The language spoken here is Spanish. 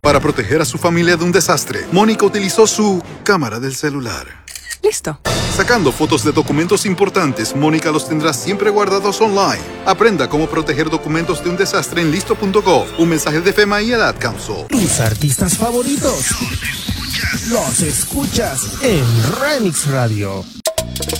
Para proteger a su familia de un desastre, Mónica utilizó su cámara del celular. Listo. Sacando fotos de documentos importantes, Mónica los tendrá siempre guardados online. Aprenda cómo proteger documentos de un desastre en listo.gov. Un mensaje de FEMA y el Ad Council. Tus artistas favoritos los escuchas en Remix Radio.